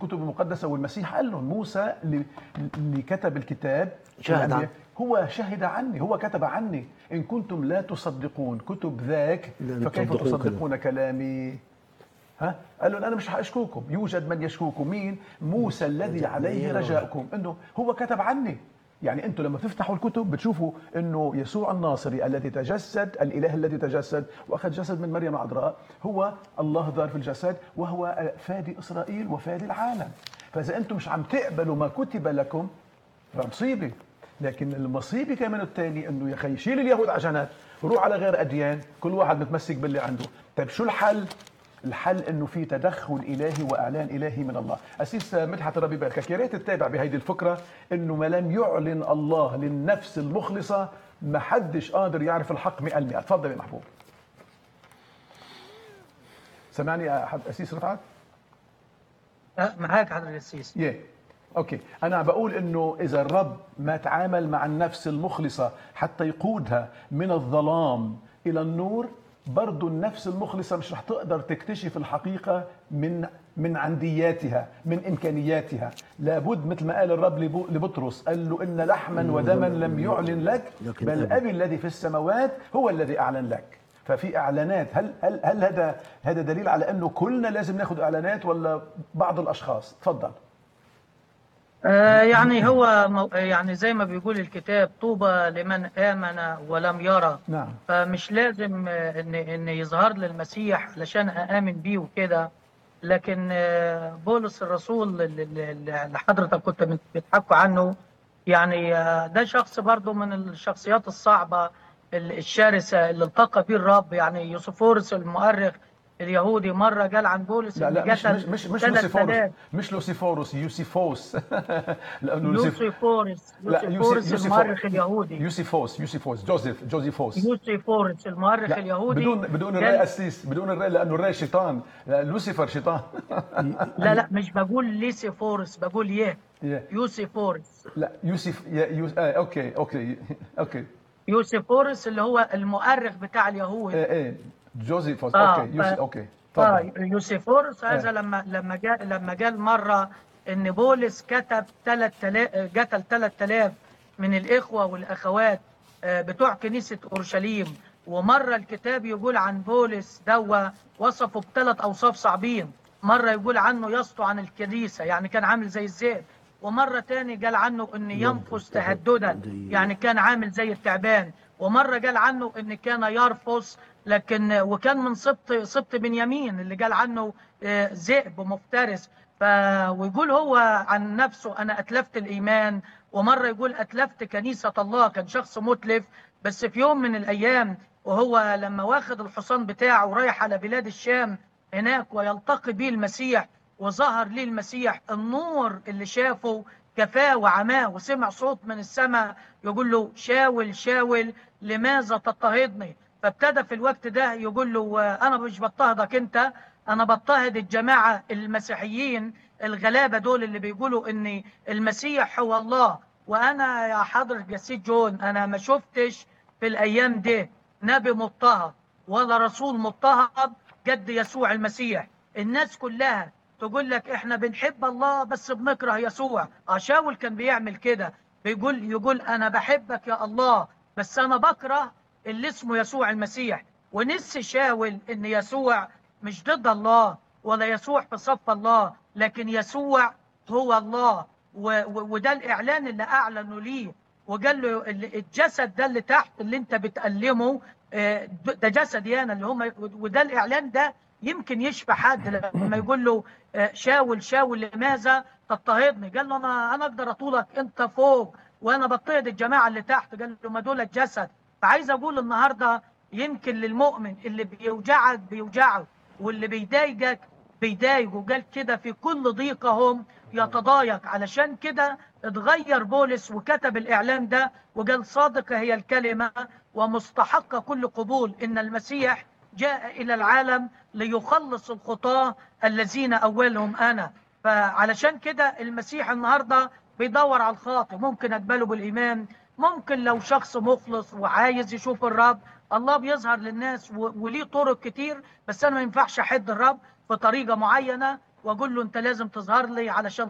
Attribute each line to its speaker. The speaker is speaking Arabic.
Speaker 1: الكتب المقدسة، والمسيح قال لهم موسى اللي كتب الكتاب
Speaker 2: شاهد عنه.
Speaker 1: هو شهد عني، هو كتب عني. إن كنتم لا تصدقون كتب ذاك فكيف تصدقون كلامي؟ ها؟ قال له أنا مش هأشكوكم، يوجد من يشكوكم. مين؟ موسى الذي عليه رجاءكم، إنه هو كتب عني. يعني أنتم لما تفتحوا الكتب بتشوفوا إنه يسوع الناصري الذي تجسد، الإله الذي تجسد وأخذ جسد من مريم العذراء، هو الله ظاهر في الجسد، وهو فادي إسرائيل وفادي العالم. فإذا أنتم مش عم تقبلوا ما كتب لكم فمصيبة. لكن المصيبة كمان الثاني إنه يا أخي شيل اليهود عجنات، روح على غير أديان، كل واحد متمسك باللي عنده. طيب شو الحل؟ الحل انه في تدخل الهي واعلان الهي من الله. اسيس مدحت ربي يباركك، يا ريت تتابع بهيدي الفكره انه ما لم يعلن الله للنفس المخلصه ما حدش قادر يعرف الحق 100%. تفضل يا محبوب. سمعني يا اسيس رفعت؟
Speaker 3: معاك حضرتك السيس.
Speaker 1: اوكي، انا بقول انه اذا الرب ما تعامل مع النفس المخلصه حتى يقودها من الظلام الى النور، برضو النفس المخلصة مش رح تقدر تكتشف الحقيقة من عندياتها، من إمكانياتها. لابد مثل ما قال الرب لبطرس، قال له إن لحما ودما لم يعلن لك، بل أبي الذي في السماوات هو الذي أعلن لك. ففي إعلانات. هل هذا دليل على أنه كلنا لازم ناخد إعلانات ولا بعض الأشخاص؟ تفضل.
Speaker 3: يعني هو يعني زي ما بيقول الكتاب طوبى لمن آمن ولم يرى.
Speaker 1: نعم.
Speaker 3: فمش لازم ان يظهر لي المسيح علشان آمن بيه وكده. لكن بولس الرسول اللي حضرتك كنت بتحكوا عنه، يعني ده شخص برضو من الشخصيات الصعبة الشرسة اللي التقى بيه الرب. يعني يوسفورس المؤرخ اليهودي مرة قال عن بولس
Speaker 1: لا مش لوسيفورس، مش لوسيفورس، يوسيفوس.
Speaker 3: لانه يوسيفورس المؤرخ اليهودي.
Speaker 1: يوسيفوس جوزيفوس
Speaker 3: يوسيفورس المؤرخ اليهودي
Speaker 1: بدون الراء أسيس، بدون الراء، لانه الراء شيطان، لوسيفر شيطان.
Speaker 3: لا مش بقول ليسيفورس، بقول يوسيفورس.
Speaker 1: لا اوكي
Speaker 3: يوسيفورس اللي هو المؤرخ بتاع اليهود.
Speaker 1: جوزيفوس. اوكي
Speaker 3: يوسيفورس هذا لما قال مره ان بولس كتب 3000 من الاخوه والاخوات بتوع كنيسه اورشليم. ومره الكتاب يقول عن بولس دوا وصفه ب3 اوصاف صعبين. مره يقول عنه يسطو عن الكنيسه، يعني كان عامل زي الذئب. ومرة تاني قال عنه ان ينفس تهددا، يعني كان عامل زي التعبان. ومرة قال عنه ان كان يرفس، وكان من سبط بنيامين اللي قال عنه ذئب مفترس. ويقول هو عن نفسه انا اتلفت الايمان. ومرة يقول اتلفت كنيسة الله، كان شخص متلف. بس في يوم من الايام وهو لما واخد الحصان بتاعه ورايح على بلاد الشام هناك ويلتقي به المسيح، وظهر ليه المسيح، النور اللي شافه كفاه وعماه، وسمع صوت من السماء يقول له شاول شاول لماذا تضطهدني؟ فابتدى في الوقت ده يقول له انا مش بضطهدك انت، انا بضطهد الجماعه المسيحيين الغلابه دول اللي بيقولوا ان المسيح هو الله. وانا يا حضرة جسيد جون انا ما شفتش في الايام دي نبي مضطهد ولا رسول مضطهد قد يسوع المسيح. الناس كلها تقول لك احنا بنحب الله بس بنكره يسوع. شاول كان بيعمل كده، يقول انا بحبك يا الله بس انا بكره اللي اسمه يسوع المسيح. ونسي شاول ان يسوع مش ضد الله ولا يسوع في صف الله، لكن يسوع هو الله. وده الاعلان اللي اعلنوا ليه. وقال له الجسد ده اللي تحت اللي انت بتألمه ده جسدي انا اللي هم. وده الاعلان ده يمكن يشفى حد لما يقول له شاول شاول لماذا تضطهدني؟ قال له انا اقدر اطولك انت فوق وانا بضطهد الجماعه اللي تحت. قال له ما دول الجسد. فعايز اقول النهارده يمكن للمؤمن اللي بيوجعه واللي بيضايقك بيضايقه. قال كده في كل ضيقهم يتضايق. علشان كده اتغير بولس وكتب الاعلان ده وقال صادقه هي الكلمه ومستحقه كل قبول ان المسيح جاء إلى العالم ليخلص الخطاة الذين أولهم أنا. فعلشان كده المسيح النهاردة بيدور على الخاطئ، ممكن أقبله بالإيمان، ممكن لو شخص مخلص وعايز يشوف الرب. الله بيظهر للناس وليه طرق كتير، بس أنا ما ينفعش أحد الرب في طريقة معينة. واقول له انت لازم تظهر لي علشان